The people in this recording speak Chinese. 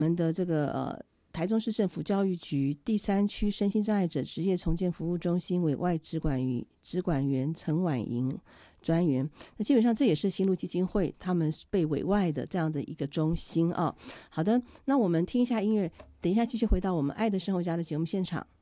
我们的这个台中市政府教育局第3区身心障碍者职业重建服务中心委外支管员陈婉莹专员。那基本上这也是新路基金会他们被委外的这样的一个中心啊。好的，那我们听一下音乐，等一下继续回到我们爱的生活家的节目现场。